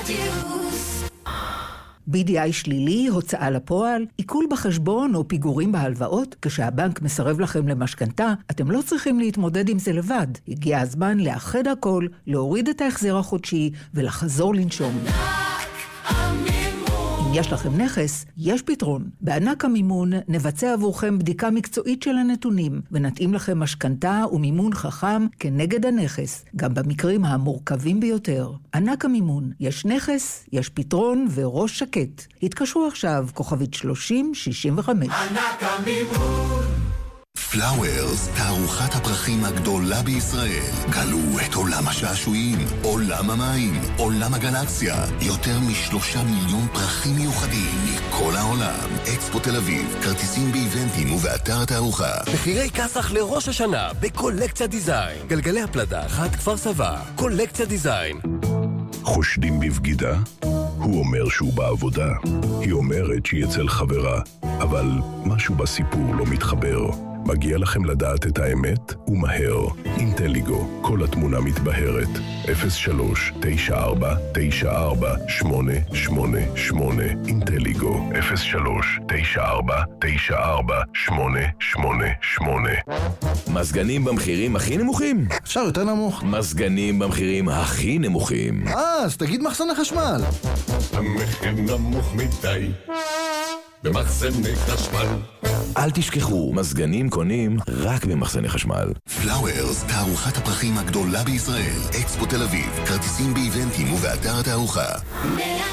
BDI שלילי, הוצאה לפועל, עיכול בחשבון או פיגורים בהלוואות, כשהבנק מסרב לכם למשכנתה, אתם לא צריכים להתמודד עם זה לבד. הגיע הזמן לאחד הכל, להוריד את ההחזר החודשי ולחזור לנשום. אם יש לכם נכס, יש פתרון. בענק המימון נבצע עבורכם בדיקה מקצועית של הנתונים, ונתאים לכם משכנתה ומימון חכם כנגד הנכס, גם במקרים המורכבים ביותר. ענק המימון, יש נכס, יש פתרון וראש שקט. התקשרו עכשיו, כוכבית 3065. ענק המימון. פלאוורס, תערוכת הפרחים הגדולה בישראל. גלו את עולם השעשועים, עולם המים, עולם הגלקסיה. יותר מ3 מיליון פרחים מיוחדים מכל העולם. אקספו תל אביב, כרטיסים באיבנטים ובאתר התערוכה. מחירי כסח לראש השנה בקולקציה דיזיין. גלגלי הפלדה, חד כפר סבא, קולקציה דיזיין. חושדים בבגידה? הוא אומר שהוא בעבודה. היא אומרת שהיא אצל חברה. אבל משהו בסיפור לא מתחבר. מגיע לכם לדעת את האמת ומהר. אינטליגו, כל התמונה מתבהרת. 03-94-94-888. אינטליגו, 03-94-94-888. מזגנים במחירים הכי נמוכים? אפשר יותר נמוך. מזגנים במחירים הכי נמוכים. אז תגיד מחסני חשמל. המחיר נמוך מדי במחסני חשמל. אל תשכחו, מזגנים קונים רק במחסני חשמל. פלאוורס, תערוכת הפרחים הגדולה בישראל. אקספו תל אביב, כרטיסים באיבנטים ובאתר התערוכה.